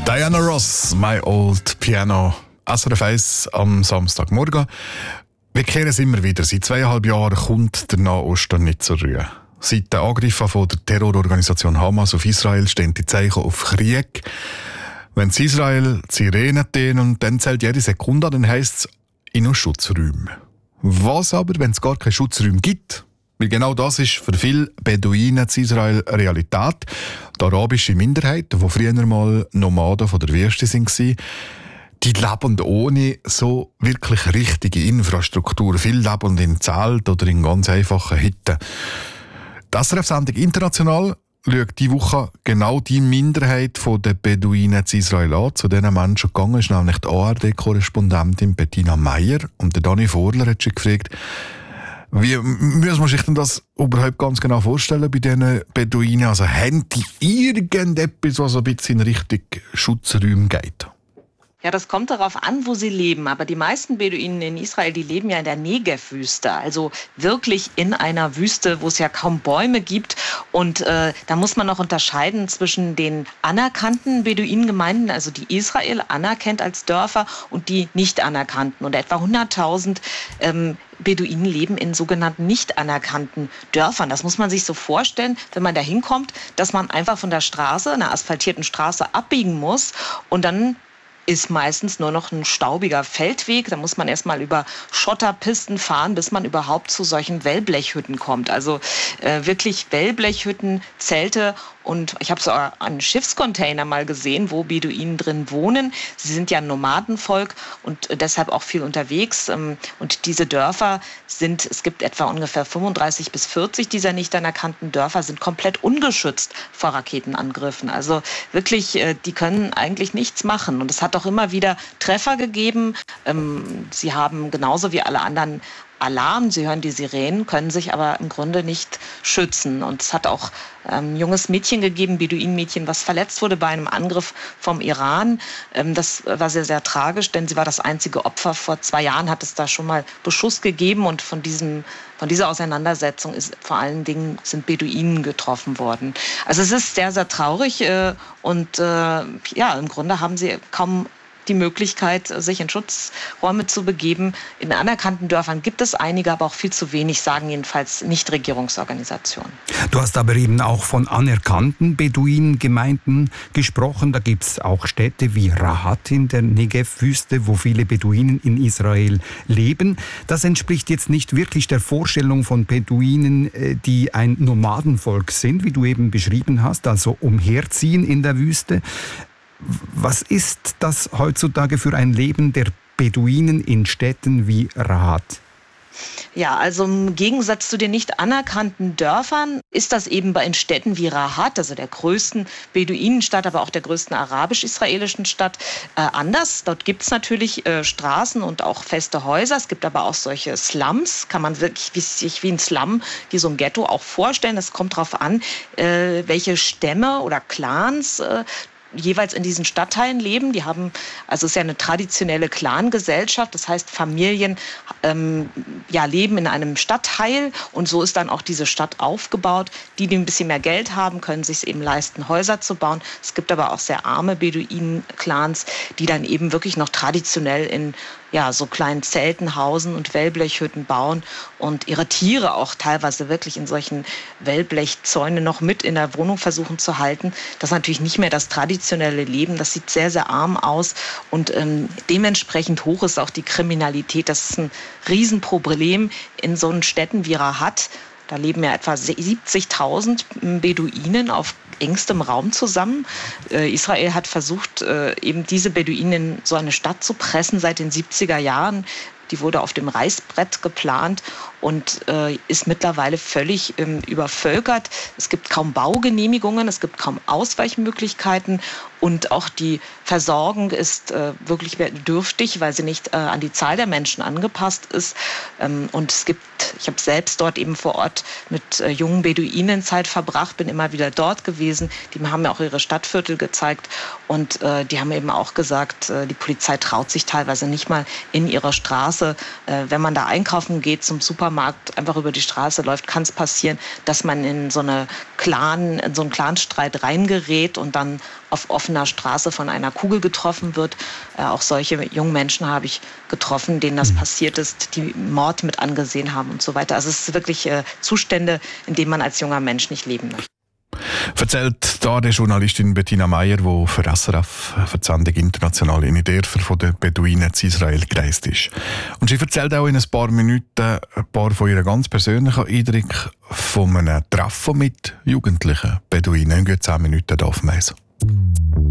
Diana Ross, My Old Piano, SRF 1 am Samstagmorgen. Wir kehren es immer wieder. Seit 2,5 Jahren kommt der Nahosten nicht zur Ruhe. Seit den Angriffen von der Terrororganisation Hamas auf Israel stehen die Zeichen auf Krieg. Wenn Israel die Sirenen tönen und dann zählt jede Sekunde, dann heisst es in einen Schutzräumen. Was aber, wenn es gar keine Schutzräume gibt? Weil genau das ist für viele Beduinen in Israel Realität. Die arabische Minderheit, die früher mal Nomaden von der Wüste waren, die leben ohne so wirklich richtige Infrastruktur. Viele leben in Zelten oder in ganz einfachen Hütten. Die SRF-Sendung «International» schaut diese Woche genau die Minderheit der Beduinen in Israel an. Zu diesen Menschen gegangen ist nämlich die ARD-Korrespondentin Bettina Meier. Und der Dani Vorler hat sich gefragt, wie muss man sich denn das überhaupt ganz genau vorstellen bei diesen Beduinen? Also haben die irgendetwas, was ein bisschen in Richtung Schutzräume geht? Ja, das kommt darauf an, wo sie leben. Aber die meisten Beduinen in Israel, die leben ja in der Negev-Wüste. Also wirklich in einer Wüste, wo es ja kaum Bäume gibt. Und da muss man noch unterscheiden zwischen den anerkannten Beduinengemeinden, also die Israel anerkennt als Dörfer, und die nicht anerkannten. Und etwa 100.000 Beduinen leben in sogenannten nicht anerkannten Dörfern. Das muss man sich so vorstellen, wenn man da hinkommt, dass man einfach von der Straße, einer asphaltierten Straße, abbiegen muss und dann ist meistens nur noch ein staubiger Feldweg. Da muss man erstmal über Schotterpisten fahren, bis man überhaupt zu solchen Wellblechhütten kommt. Also wirklich Wellblechhütten, Zelte. Und ich habe so einen Schiffscontainer mal gesehen, wo Beduinen drin wohnen. Sie sind ja ein Nomadenvolk und deshalb auch viel unterwegs. Und diese Dörfer es gibt etwa ungefähr 35 bis 40 dieser nicht anerkannten Dörfer, sind komplett ungeschützt vor Raketenangriffen. Also wirklich, die können eigentlich nichts machen. Und es hat auch immer wieder Treffer gegeben. Sie haben genauso wie alle anderen Alarm, sie hören die Sirenen, können sich aber im Grunde nicht schützen. Und es hat auch ein junges Mädchen gegeben, Beduinenmädchen, was verletzt wurde bei einem Angriff vom Iran. Das war sehr, sehr tragisch, denn sie war das einzige Opfer. Vor 2 Jahren hat es da schon mal Beschuss gegeben und von dieser Auseinandersetzung sind Beduinen getroffen worden. Also es ist sehr, sehr traurig und im Grunde haben sie kaum die Möglichkeit, sich in Schutzräume zu begeben. In anerkannten Dörfern gibt es einige, aber auch viel zu wenig, sagen jedenfalls Nichtregierungsorganisationen. Du hast aber eben auch von anerkannten Beduinengemeinden gesprochen. Da gibt es auch Städte wie Rahat in der Negev-Wüste, wo viele Beduinen in Israel leben. Das entspricht jetzt nicht wirklich der Vorstellung von Beduinen, die ein Nomadenvolk sind, wie du eben beschrieben hast, also umherziehen in der Wüste. Was ist das heutzutage für ein Leben der Beduinen in Städten wie Rahat? Ja, also im Gegensatz zu den nicht anerkannten Dörfern ist das eben in Städten wie Rahat, also der größten Beduinenstadt, aber auch der größten arabisch-israelischen Stadt, anders. Dort gibt es natürlich Straßen und auch feste Häuser. Es gibt aber auch solche Slums, kann man wirklich sich wie ein Slum, wie so ein Ghetto auch vorstellen. Das kommt darauf an, welche Stämme oder Clans jeweils in diesen Stadtteilen leben. Es ist ja eine traditionelle Clangesellschaft, das heißt Familien leben in einem Stadtteil und so ist dann auch diese Stadt aufgebaut. Die ein bisschen mehr Geld haben, können sich eben leisten, Häuser zu bauen. Es gibt aber auch sehr arme Beduinen-Clans, die dann eben wirklich noch traditionell in so kleinen Zelten hausen und Wellblechhütten bauen und ihre Tiere auch teilweise wirklich in solchen Wellblechzäunen noch mit in der Wohnung versuchen zu halten. Das ist natürlich nicht mehr das traditionelle Leben. Das sieht sehr, sehr arm aus und dementsprechend hoch ist auch die Kriminalität. Das ist ein Riesenproblem in so Städten wie Rahat. Da leben ja etwa 70.000 Beduinen auf engstem Raum zusammen. Israel hat versucht, eben diese Beduinen in so eine Stadt zu pressen seit den 70er Jahren. Die wurde auf dem Reißbrett geplant und ist mittlerweile völlig übervölkert. Es gibt kaum Baugenehmigungen, es gibt kaum Ausweichmöglichkeiten und auch die Versorgung ist wirklich dürftig, weil sie nicht an die Zahl der Menschen angepasst ist. Und ich habe selbst dort eben vor Ort mit jungen Beduinen Zeit verbracht, bin immer wieder dort gewesen. Die haben mir auch ihre Stadtviertel gezeigt und die haben eben auch gesagt, die Polizei traut sich teilweise nicht mal in ihre Straße, wenn man da einkaufen geht zum Supermarkt, Supermarkt einfach über die Straße läuft, kann es passieren, dass man in so einen Clanstreit reingerät und dann auf offener Straße von einer Kugel getroffen wird. Auch solche jungen Menschen habe ich getroffen, denen das passiert ist, die Mord mit angesehen haben und so weiter. Also es ist wirklich Zustände, in denen man als junger Mensch nicht leben möchte. Erzählt da die Journalistin Bettina Meyer, die für SRF für die Sendung «Internationale in Dörfer» von den Beduinen in Israel gereist ist. Und sie erzählt auch in ein paar Minuten ein paar von ihren ganz persönlichen Eindrücken von einem Treffen mit jugendlichen Beduinen. In gut 10 Minuten hier auf Mais.